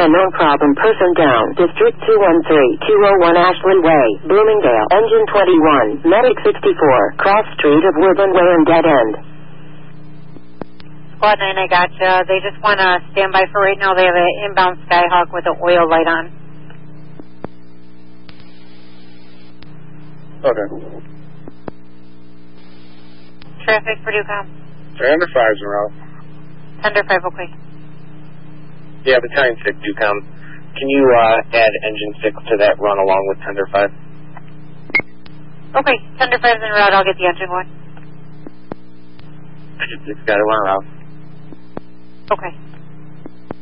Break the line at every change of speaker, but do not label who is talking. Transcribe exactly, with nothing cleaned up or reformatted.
Unknown problem person down. District two one three, two oh one Ashland Way, Bloomingdale. Engine twenty-one, Medic sixty-four, cross street of Woodland Way and dead end.
Squad nine, I gotcha. They just want to stand by for right now. They have an inbound Skyhawk with an oil light on.
Okay.
Traffic for Ducom.
Thunder five's en route.
Thunder five, okay.
Yeah, Battalion six, Ducom. Can you uh, add Engine six to that run along with Thunder five?
Okay, Thunder five's en route. I'll get the engine one.
Engine six got it, one route.
Okay.